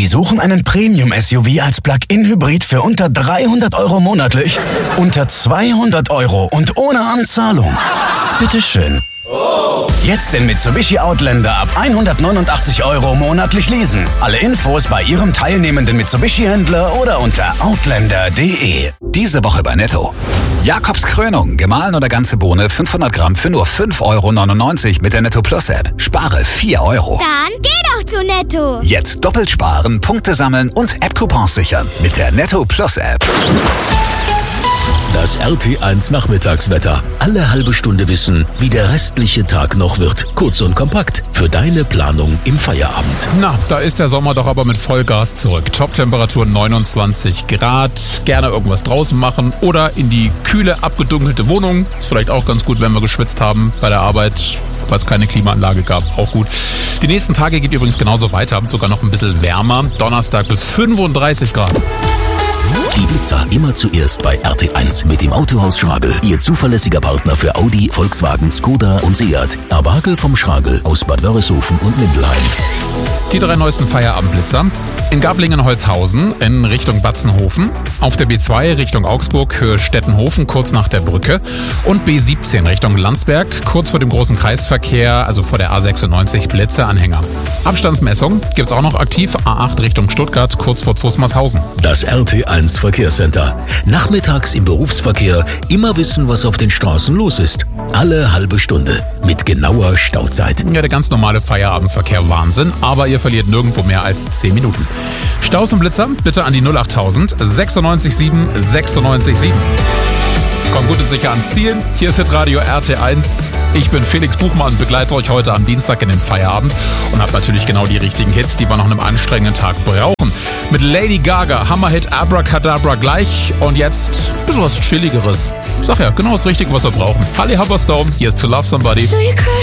Sie suchen einen Premium-SUV als Plug-in-Hybrid für unter 300 € monatlich? Unter 200 € und ohne Anzahlung? Bitteschön. Jetzt den Mitsubishi Outlander ab 189 € monatlich leasen. Alle Infos bei Ihrem teilnehmenden Mitsubishi-Händler oder unter outlander.de. Diese Woche bei Netto. Jakobs Krönung, gemahlen oder ganze Bohne, 500 Gramm für nur 5,99 € mit der Netto Plus App. Spare 4 €. Dann geh doch zu Netto. Jetzt doppelt sparen, Punkte sammeln und App-Coupons sichern mit der Netto Plus App. Das RT1 Nachmittagswetter. Alle halbe Stunde wissen, wie der restliche Tag noch wird. Kurz und kompakt für deine Planung im Feierabend. Na, da ist der Sommer doch aber mit Vollgas zurück. Top-Temperatur 29 Grad. Gerne irgendwas draußen machen oder in die kühle, abgedunkelte Wohnung. Ist vielleicht auch ganz gut, wenn wir geschwitzt haben bei der Arbeit, weil es keine Klimaanlage gab. Auch gut. Die nächsten Tage geht übrigens genauso weiter. Sogar noch ein bisschen wärmer. Donnerstag bis 35 Grad. Die Blitzer immer zuerst bei RT1 mit dem Autohaus Schragel. Ihr zuverlässiger Partner für Audi, Volkswagen, Skoda und Seat. Erwagel vom Schragel aus Bad Wörishofen und Mindelheim. Die 3 neuesten Feierabendblitzer. In Gablingen-Holzhausen in Richtung Batzenhofen. Auf der B2 Richtung Augsburg, Höhe Stettenhofen, kurz nach der Brücke. Und B17 Richtung Landsberg, kurz vor dem großen Kreisverkehr, also vor der A96 Blitzeanhänger. Abstandsmessung gibt's auch noch aktiv. A8 Richtung Stuttgart, kurz vor Zusmarshausen. Das RT1 Verkehrscenter. Nachmittags im Berufsverkehr immer wissen, was auf den Straßen los ist. Alle halbe Stunde mit genauer Stauzeit. Ja, der ganz normale Feierabendverkehr, Wahnsinn, aber ihr verliert nirgendwo mehr als 10 Minuten. Staus und Blitzer bitte an die 08000 967 967. Kommt gut und sicher ans Ziel. Hier ist Hitradio RT1. Ich bin Felix Buchmann und begleite euch heute am Dienstag in den Feierabend und habe natürlich genau die richtigen Hits, die wir nach einem anstrengenden Tag brauchen. Mit Lady Gaga, Hammerhit Abracadabra gleich und jetzt ein bisschen was Chilligeres. Sag ja, genau das Richtige, was wir brauchen. Halle Haberstone, hier ist To Love Somebody. So you crush